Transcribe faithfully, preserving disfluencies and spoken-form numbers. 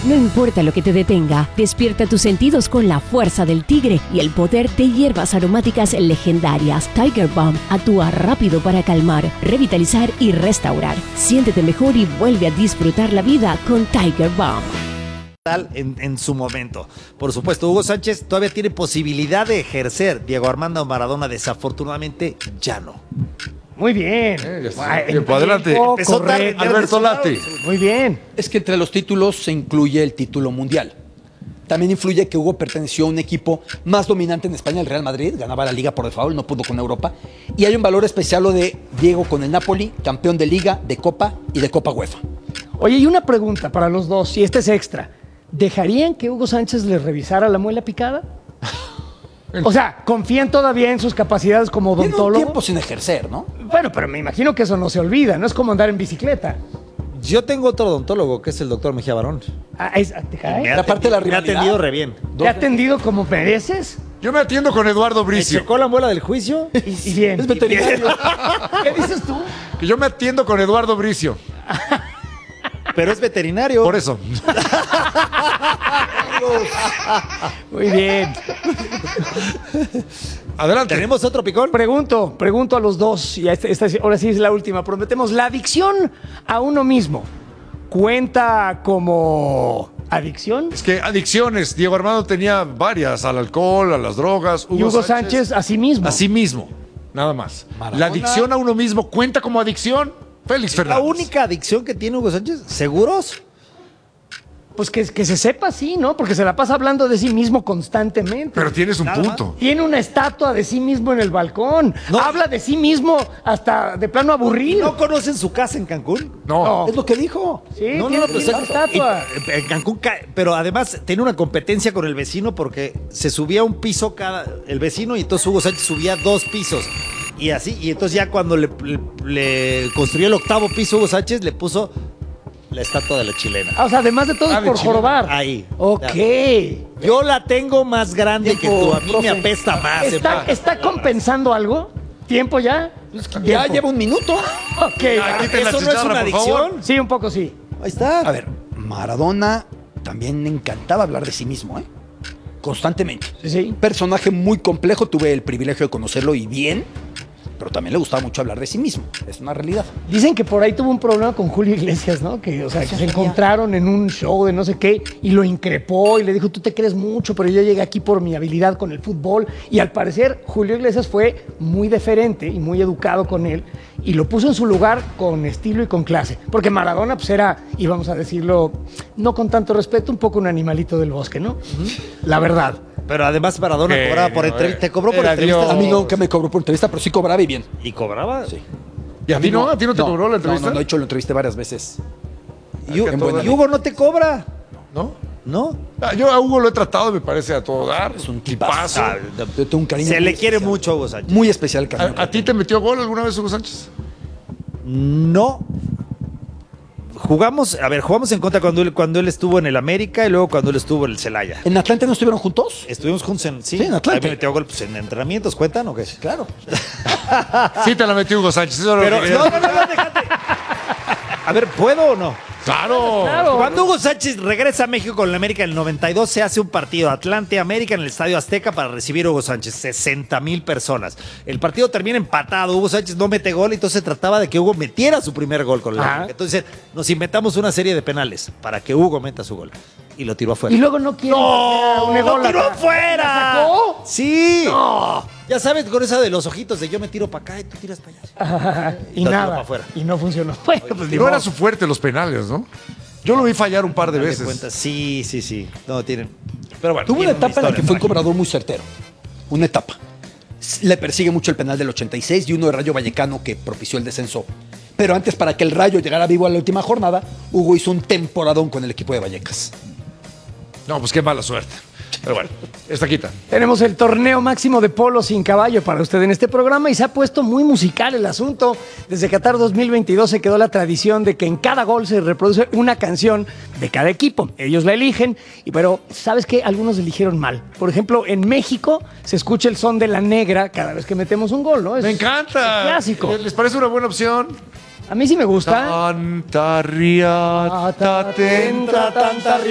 No importa lo que te detenga, despierta tus sentidos con la fuerza del tigre y el poder de hierbas aromáticas legendarias. Tiger Balm actúa rápido para calmar, revitalizar y restaurar. Siéntete mejor y vuelve a disfrutar la vida con Tiger Balm. En, en su momento. Por supuesto, Hugo Sánchez todavía tiene posibilidad de ejercer. Diego Armando Maradona, desafortunadamente, ya no. Muy bien. Eh, Ay, tiempo, adelante. Empezó tarde, Alberto Lati. Muy bien. Es que entre los títulos se incluye el título mundial. También influye que Hugo perteneció a un equipo más dominante en España, el Real Madrid, ganaba la Liga por default, no pudo con Europa. Y hay un valor especial lo de Diego con el Napoli, campeón de Liga, de Copa y de Copa UEFA. Oye, y una pregunta para los dos, y este es extra. ¿Dejarían que Hugo Sánchez les revisara la muela picada? O sea, ¿confían todavía en sus capacidades como Tiene un odontólogo? tiempo sin ejercer, ¿no? Bueno, pero me imagino que eso no se olvida, no es como andar en bicicleta. Yo tengo otro odontólogo, que es el doctor Mejía Barón. Ah, es, ¿te cae? Me ha La parte de la atendi- me ha rivalidad. atendido re bien. ¿Te ha atendido como mereces? Yo me atiendo con Eduardo Me Bricio. checó la muela del juicio. Y, y bien. Es veterinario. ¿Qué dices tú? Que yo me atiendo con Eduardo Bricio. Pero es veterinario. Por eso. Muy bien. Adelante. ¿Tenemos otro picón? Pregunto, pregunto a los dos, y esta, esta, ahora sí es la última, prometemos, ¿la adicción a uno mismo cuenta como adicción? Es que adicciones. Diego Armando tenía varias: al alcohol, a las drogas. Y Hugo Sánchez a sí mismo. a sí mismo. Nada más. Maradona. La adicción a uno mismo cuenta como adicción. Félix La Fernández. única adicción que tiene Hugo Sánchez, ¿seguros? Pues que, que se sepa así, ¿no? Porque se la pasa hablando de sí mismo constantemente. Pero tienes un Nada punto. Tiene una estatua de sí mismo en el balcón. No. Habla de sí mismo hasta de plano aburrido. ¿No conocen su casa en Cancún? No. No. Es lo que dijo. Sí, No, no, tiene, no, pero tiene una exacto. estatua. Y, eh, en Cancún, ca- pero además tiene una competencia con el vecino porque se subía un piso cada el vecino y entonces Hugo Sánchez subía dos pisos. Y así, y entonces ya cuando le, le- le construyó el octavo piso Hugo Sánchez le puso la estatua de la chilena. Ah, o sea, además de todo Ah, es de por chilena. jorobar. Ahí. Ok. Yo la tengo más grande que Tiempo, tú, a mí profe. me apesta más. ¿Está, hermano. ¿Está compensando algo? ¿Tiempo ya? Ya Tiempo. lleva un minuto. Ok. Aquí te la ¿Eso no es chicharra, una por favor. adicción? Sí, un poco sí. Ahí está. A ver, Maradona también le encantaba hablar de sí mismo, ¿eh? Constantemente. Sí, sí. Un personaje muy complejo, tuve el privilegio de conocerlo y bien, pero también le gustaba mucho hablar de sí mismo. Es una realidad. Dicen que por ahí tuvo un problema con Julio Iglesias, ¿no? Que, o sea, que se encontraron en un show de no sé qué y lo increpó y le dijo, tú te crees mucho, pero yo llegué aquí por mi habilidad con el fútbol. Y al parecer Julio Iglesias fue muy deferente y muy educado con él y lo puso en su lugar con estilo y con clase. Porque Maradona, pues era, y vamos a decirlo, no con tanto respeto, un poco un animalito del bosque, ¿no? La verdad. Pero además Maradona Que cobraba por no, entrevista. eh. Te cobró por Era entrevista. Dios. A mí nunca me cobró por entrevista, pero sí cobraba y bien. ¿Y cobraba? Sí. ¿Y a ti no? ¿A ti no te cobró la entrevista? No, no, no, he hecho la entrevista varias veces. Y, Hugo- En buena y Hugo no te cobra. ¿No? ¿No? Ah, yo a Hugo lo he tratado, me parece, a todo dar. Es un tipazo. tipazo. Yo tengo un cariño Se muy le quiere especial. mucho a Hugo Sánchez. Muy especial cariño. ¿A, a ti te metió gol alguna vez Hugo Sánchez? No. Jugamos, a ver, jugamos en contra cuando él, cuando él estuvo en el América y luego cuando él estuvo en el Celaya. ¿En Atlante no estuvieron juntos? Estuvimos juntos en, sí, Sí, en Atlante. Ahí me metió gol pues, en entrenamientos, ¿cuentan o qué? Claro. Sí te la metió Hugo Sánchez. Eso era lo Pero, que no, quería. no, no, no, déjate. A ver, ¿puedo o no? ¡Claro! Claro. Cuando Hugo Sánchez regresa a México con la América en el noventa y dos, se hace un partido Atlante-América en el Estadio Azteca para recibir a Hugo Sánchez. sesenta mil personas. El partido termina empatado. Hugo Sánchez no mete gol, entonces se trataba de que Hugo metiera su primer gol con la Ajá. América. Entonces nos inventamos una serie de penales para que Hugo meta su gol. Y lo tiró afuera. Y luego no quiere ¡No! un ¡Lo ególatra. tiró afuera! ¿La sacó? ¡Sí! Ya sabes, con esa de los ojitos de yo me tiro para acá y tú tiras para allá. Y Lo tiró nada. para afuera. Y no funcionó. Bueno, pues ni No era modo. su fuerte los penales, ¿no? Yo lo vi fallar un par de Dale veces. cuenta. Sí, sí, sí. No, tienen. Pero bueno. Tuvo una tienen etapa en la historia que fue un trágica. cobrador muy certero. Una etapa. Le persigue mucho el penal del ochenta y seis y uno de Rayo Vallecano que propició el descenso. Pero antes, para que el Rayo llegara vivo a la última jornada, Hugo hizo un temporadón con el equipo de Vallecas. No, pues qué mala suerte. Pero bueno, esta quita. Tenemos el torneo máximo de polo sin caballo para usted en este programa y se ha puesto muy musical el asunto. Desde Qatar dos mil veintidós se quedó la tradición de que en cada gol se reproduce una canción de cada equipo. Ellos la eligen, y pero ¿sabes qué? Algunos eligieron mal. Por ejemplo, en México se escucha el son de la negra cada vez que metemos un gol, ¿no? Es- Me encanta. es clásico. ¿Les parece una buena opción? A mí sí me gusta. Tanta riata, Tanta, tanta, tanta